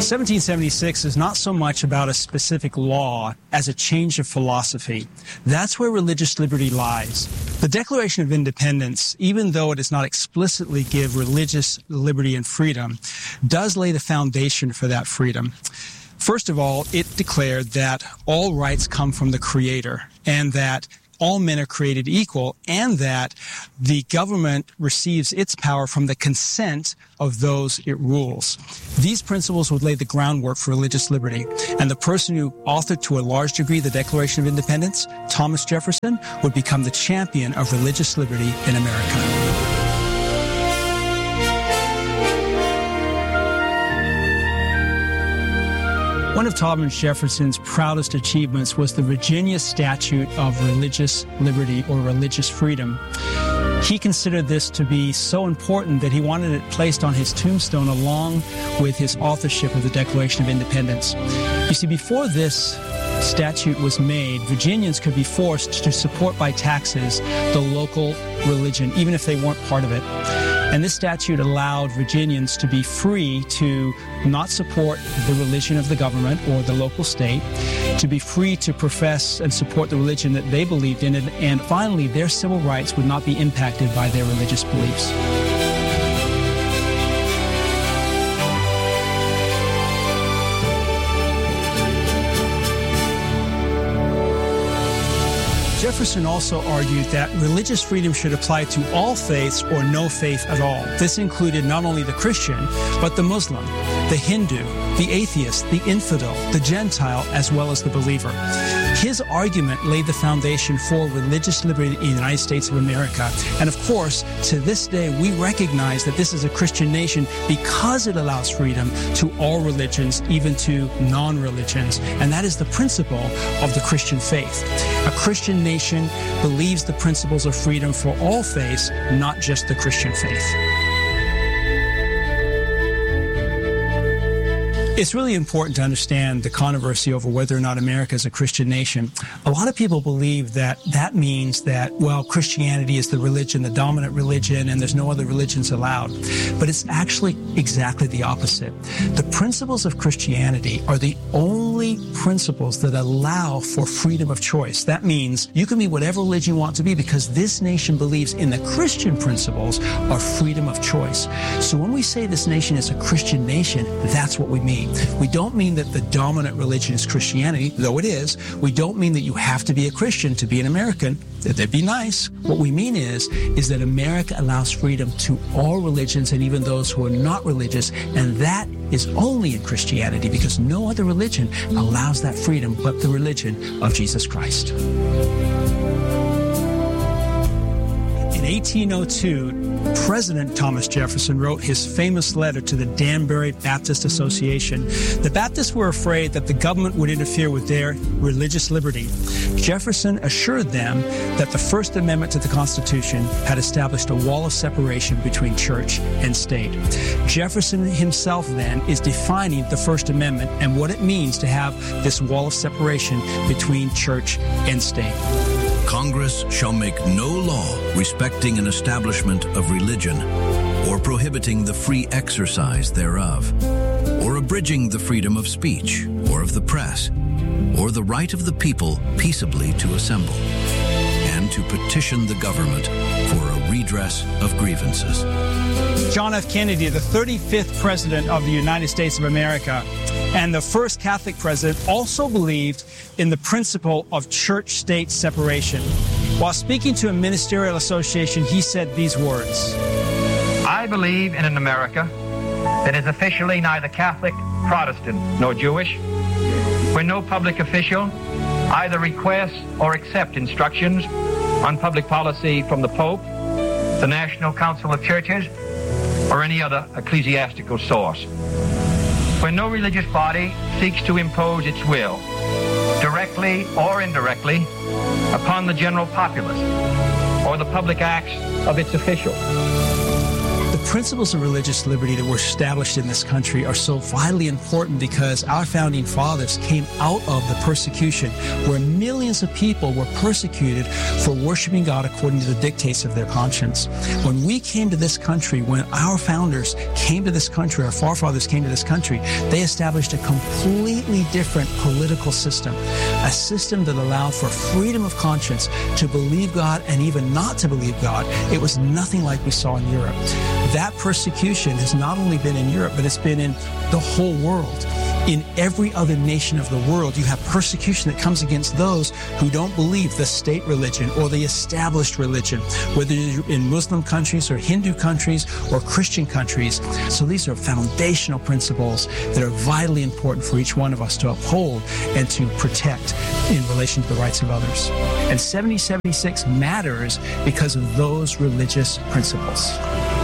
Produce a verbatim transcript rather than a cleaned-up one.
seventeen seventy-six is not so much about a specific law as a change of philosophy. That's where religious liberty lies. The Declaration of Independence, even though it does not explicitly give religious liberty and freedom, does lay the foundation for that freedom. First of all, it declared that all rights come from the Creator and that all men are created equal, and that the government receives its power from the consent of those it rules. These principles would lay the groundwork for religious liberty, and the person who authored to a large degree the Declaration of Independence, Thomas Jefferson, would become the champion of religious liberty in America. One of Thomas Jefferson's proudest achievements was the Virginia Statute of Religious Liberty or Religious Freedom. He considered this to be so important that he wanted it placed on his tombstone along with his authorship of the Declaration of Independence. You see, before this statute was made, Virginians could be forced to support by taxes the local religion, even if they weren't part of it. And this statute allowed Virginians to be free to not support the religion of the government or the local state, to be free to profess and support the religion that they believed in, and, and finally, their civil rights would not be impacted by their religious beliefs. Jefferson also argued that religious freedom should apply to all faiths or no faith at all. This included not only the Christian, but the Muslim, the Hindu, the atheist, the infidel, the Gentile, as well as the believer. His argument laid the foundation for religious liberty in the United States of America. And of course, to this day, we recognize that this is a Christian nation because it allows freedom to all religions, even to non-religions. And that is the principle of the Christian faith. A Christian nation believes the principles of freedom for all faiths, not just the Christian faith. It's really important to understand the controversy over whether or not America is a Christian nation. A lot of people believe that that means that, well, Christianity is the religion, the dominant religion, and there's no other religions allowed. But it's actually exactly the opposite. The principles of Christianity are the only principles that allow for freedom of choice. That means you can be whatever religion you want to be because this nation believes in the Christian principles of freedom of choice. So when we say this nation is a Christian nation, that's what we mean. We don't mean that the dominant religion is Christianity, though it is. We don't mean that you have to be a Christian to be an American. That'd be nice. What we mean is, is that America allows freedom to all religions and even those who are not religious, and that is only in Christianity because no other religion allows that freedom but the religion of Jesus Christ. In eighteen oh two, President Thomas Jefferson wrote his famous letter to the Danbury Baptist Association. The Baptists were afraid that the government would interfere with their religious liberty. Jefferson assured them that the First Amendment to the Constitution had established a wall of separation between church and state. Jefferson himself then is defining the First Amendment and what it means to have this wall of separation between church and state. Congress shall make no law respecting an establishment of religion, or prohibiting the free exercise thereof, or abridging the freedom of speech, or of the press, or the right of the people peaceably to assemble, and to petition the government for a redress of grievances. John F. Kennedy, the thirty-fifth President of the United States of America, and the first Catholic president, also believed in the principle of church-state separation. While speaking to a ministerial association, he said these words: I believe in an America that is officially neither Catholic, Protestant, nor Jewish, where no public official either requests or accepts instructions on public policy from the Pope, the National Council of Churches, or any other ecclesiastical source, where no religious body seeks to impose its will, directly or indirectly, upon the general populace or the public acts of its officials. The principles of religious liberty that were established in this country are so vitally important because our founding fathers came out of the persecution where millions of people were persecuted for worshiping God according to the dictates of their conscience. When we came to this country, when our founders came to this country, our forefathers came to this country, they established a completely different political system, a system that allowed for freedom of conscience to believe God and even not to believe God. It was nothing like we saw in Europe. That persecution has not only been in Europe, but it's been in the whole world. In every other nation of the world, you have persecution that comes against those who don't believe the state religion or the established religion, whether you're in Muslim countries or Hindu countries or Christian countries. So these are foundational principles that are vitally important for each one of us to uphold and to protect in relation to the rights of others. And seventy seventy-six matters because of those religious principles.